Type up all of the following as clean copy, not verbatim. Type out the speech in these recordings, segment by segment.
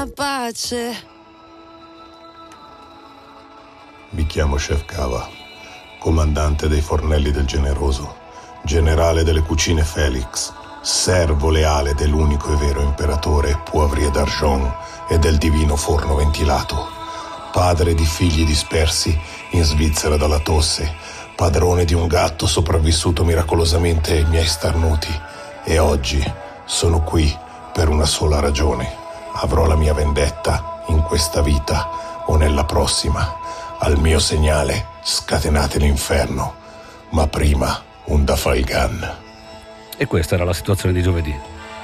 buona pace. Mi chiamo Chef Cava, comandante dei fornelli del Generoso, generale delle cucine Felix, servo leale dell'unico e vero imperatore Poivrier d'Argent e del divino forno ventilato, padre di figli dispersi in Svizzera dalla tosse, padrone di un gatto sopravvissuto miracolosamente ai miei starnuti, e oggi sono qui per una sola ragione. Avrò la mia vendetta in questa vita o nella prossima. Al mio segnale scatenate l'inferno, ma prima un Dafalgan. E questa era la situazione di giovedì.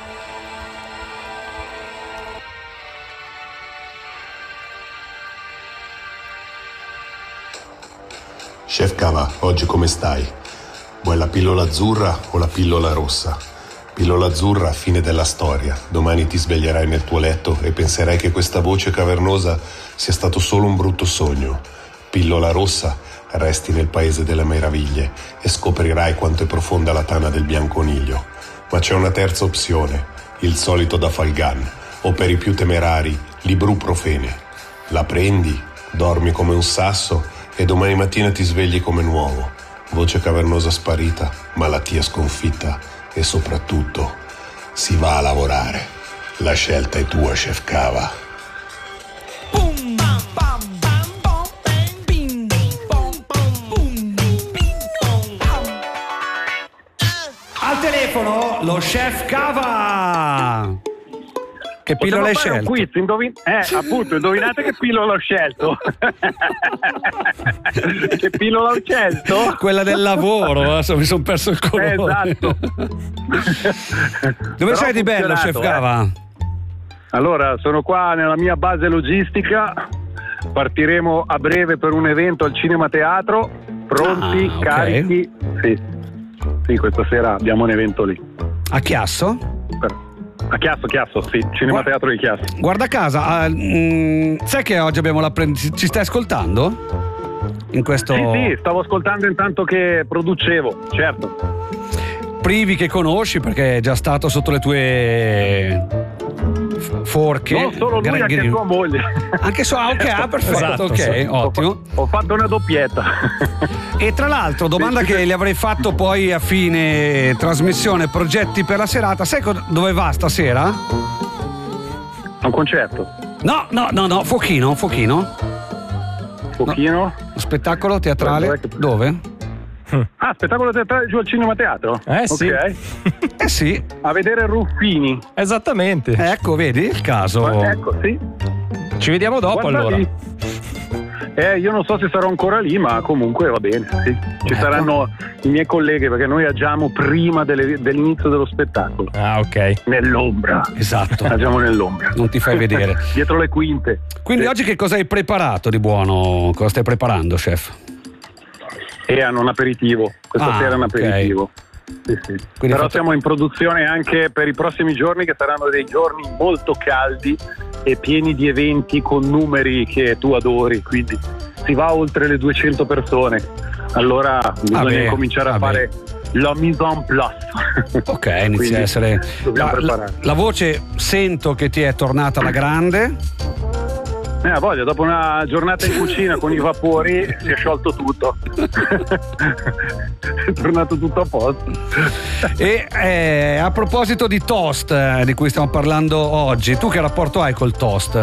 Chef Cava, oggi come stai? Vuoi la pillola azzurra o la pillola rossa? Pillola azzurra, fine della storia. Domani ti sveglierai nel tuo letto e penserai che questa voce cavernosa sia stato solo un brutto sogno. Pillola rossa, resti nel paese delle meraviglie e scoprirai quanto è profonda la tana del bianconiglio. Ma c'è una terza opzione, il solito Dafalgan, o per i più temerari, l'ibuprofene. La prendi, dormi come un sasso e domani mattina ti svegli come nuovo. Voce cavernosa sparita, malattia sconfitta e soprattutto si va a lavorare. La scelta è tua, Chef Cava. Al telefono lo Chef Cava. Che pillola hai scelto? Un quiz, appunto, indovinate che pillola ho scelto. Che pillola ho scelto? Quella del lavoro, adesso mi sono perso il colore. Esatto. Dove sei di bello, Chef Cava? Allora, sono qua nella mia base logistica. Partiremo a breve per un evento al Cinema Teatro. Pronti, okay. Carichi. Sì, questa sera abbiamo un evento lì. A Chiasso? A Chiasso, sì, Cinema Teatro di Chiasso. Guarda caso, sai che oggi abbiamo ci stai ascoltando? In questo... Sì, stavo ascoltando intanto che producevo, certo. Privi che conosci perché è già stato sotto le tue forche. Non solo lui, anche sua moglie. Anche ok, perfetto, esatto, ok, ottimo. Ho fatto una doppietta. E tra l'altro, domanda che gli avrei fatto poi a fine trasmissione, progetti per la serata, sai dove va stasera? A un concerto. No, Fuochino. Fuochino? No. Spettacolo teatrale? Dove? Spettacolo teatrale giù al Cinema Teatro? Sì. Ok. Sì. A vedere Ruffini. Esattamente. Ecco, vedi il caso. Ecco, sì. Ci vediamo dopo. Guarda allora. Lì. Io non so se sarò ancora lì, ma comunque va bene. Sì. Ci saranno i miei colleghi perché noi agiamo prima dell'inizio dello spettacolo. Ah, ok. Nell'ombra. Esatto. Agiamo nell'ombra. Non ti fai vedere. Dietro le quinte. Quindi oggi che cosa hai preparato di buono? Cosa stai preparando, chef? Hanno un aperitivo. Questa sera è un aperitivo. Sì. Però siamo in produzione anche per i prossimi giorni, che saranno dei giorni molto caldi e pieni di eventi con numeri che tu adori, quindi si va oltre le 200 persone. Allora bisogna cominciare a fare la mise en place. Ok, inizia a essere la voce, sento che ti è tornata alla grande. Voglio, dopo una giornata in cucina con i vapori si è sciolto tutto. È tornato tutto a posto. E a proposito di toast, di cui stiamo parlando oggi, tu che rapporto hai col toast?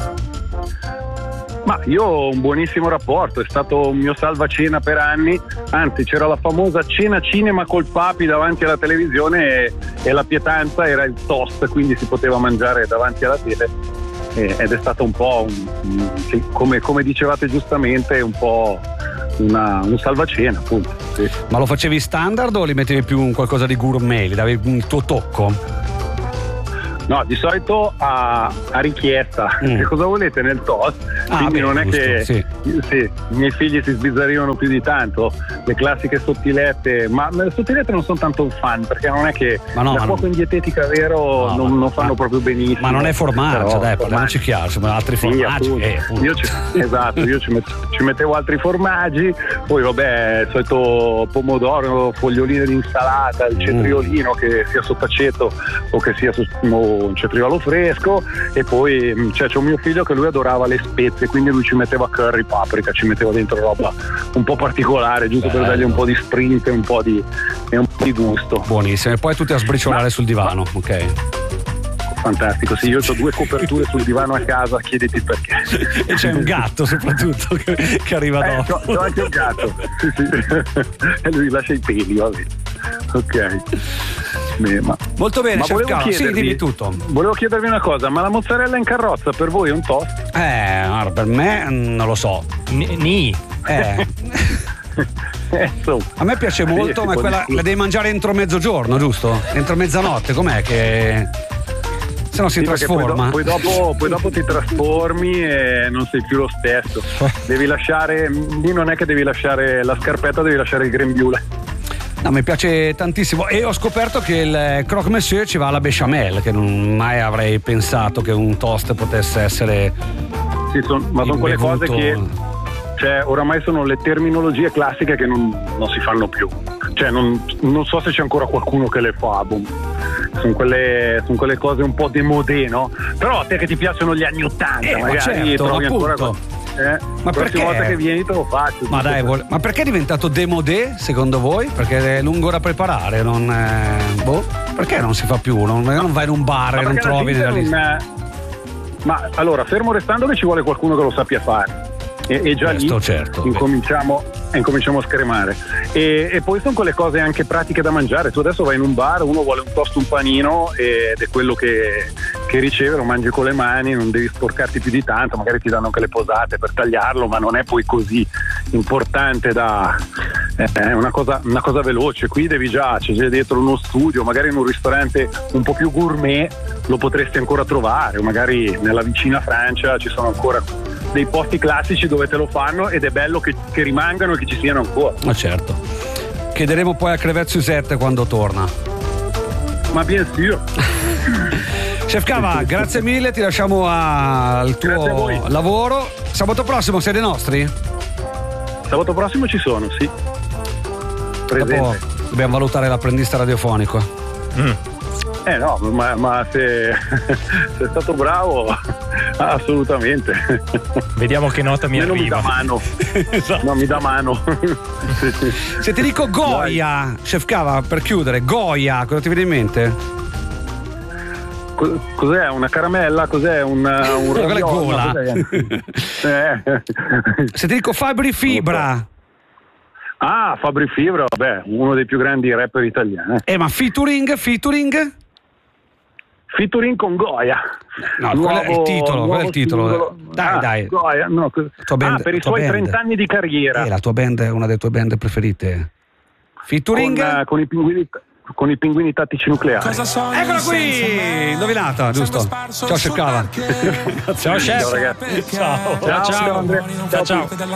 Ma io ho un buonissimo rapporto, è stato un mio salvacena per anni, anzi c'era la famosa cena cinema col papi davanti alla televisione e la pietanza era il toast, quindi si poteva mangiare davanti alla tele. Ed è stato un po' come dicevate giustamente, un po' un salvacena, appunto. Sì. Ma lo facevi standard o li mettevi più in qualcosa di gourmet? Gli davi il tuo tocco? No, di solito a richiesta. Che cosa volete nel toast? Quindi non è che Sì, i miei figli si sbizzarrivano più di tanto, le classiche sottilette, ma le sottilette non sono tanto un fan, perché non è che da fuoco in dietetica vero non fanno proprio benissimo. Ma non è formaggio, però, dai, parliamoci chiaro, sono altri formaggi. Esatto, io ci mettevo altri formaggi, poi vabbè, il solito pomodoro, foglioline di insalata, il cetriolino che sia sott'aceto o che sia un cetriolo fresco, e poi c'è un mio figlio che lui adorava le spezie, quindi lui ci metteva curry, paprika, ci metteva dentro roba un po' particolare, giusto per dargli un po' di sprint e un po' di gusto. Buonissimo, e poi tutti a sbriciolare sul divano, ok? Fantastico, sì, io ho 2 coperture sul divano a casa, chiediti perché. E c'è un gatto soprattutto che arriva dopo. C'ho anche un gatto, sì. E lui lascia i peli, vabbè. Ok. Molto bene, Chef Cava. Sì, dimmi tutto. Volevo chiedervi una cosa, ma la mozzarella in carrozza per voi è un toast? Guarda, per me non lo so. A me piace molto, ma quella la devi mangiare entro mezzogiorno, giusto? Entro mezzanotte, com'è che se no si trasforma? Poi dopo ti trasformi e non sei più lo stesso. Devi lasciare, lì non è che devi lasciare la scarpetta, devi lasciare il grembiule. No, mi piace tantissimo, e ho scoperto che il croque monsieur ci va alla bechamel, che non mai avrei pensato che un toast potesse essere. Sì, ma sono quelle cose che oramai sono le terminologie classiche che non si fanno più. Non so se c'è ancora qualcuno che le fa. Sono quelle cose un po' démodé, no? Però a te che ti piacciono gli anni 80, magari certo, trovi appunto. ancora. Ma perché? La volta che vieni te lo faccio. Ma dai, ma perché è diventato démodé secondo voi? Perché è lungo da preparare? Perché non si fa più? Non vai in un bar e non trovi nella lista. Ma allora, fermo restando che ci vuole qualcuno che lo sappia fare. E già lì incominciamo a scremare. E poi sono quelle cose anche pratiche da mangiare. Tu adesso vai in un bar, uno vuole un toast, un panino, ed è quello che riceve, lo mangi con le mani, non devi sporcarti più di tanto, magari ti danno anche le posate per tagliarlo, ma non è poi così importante è una cosa veloce. Qui c'è dietro uno studio, magari in un ristorante un po' più gourmet lo potresti ancora trovare, o magari nella vicina Francia ci sono ancora dei posti classici dove te lo fanno, ed è bello che rimangano e che ci siano ancora. Ma certo, chiederemo poi a Crevette Suzette quando torna. Ma bien sûr. Chef Cava, grazie mille, ti lasciamo al tuo lavoro. Sabato prossimo sei dei nostri? Sabato prossimo ci sono, sì. Presente. Dopo dobbiamo valutare l'apprendista radiofonico. No, ma se è stato bravo, assolutamente. Vediamo che nota mi arriva. Mi dà mano. Esatto. No, mi dà mano. Se ti dico Goya, Chef Cava, per chiudere, Goya, cosa ti viene in mente? Cos'è? Una caramella? Cos'è? Un gola. Se ti dico Fabri Fibra. Ah, Fabri Fibra, vabbè, uno dei più grandi rapper italiani. Ma featuring? Featuring con Goya. No, quello è il titolo. Singolo. Dai. Goya, no. Per i suoi 30 anni di carriera. La tua band è una delle tue band preferite. Featuring? Con i pinguini tattici nucleari. Eccola qui! Indovinata, giusto? Ciao Chef Cava. Ciao Chef. Ciao ragazzi. Ciao. Ciao Andrea. Ciao.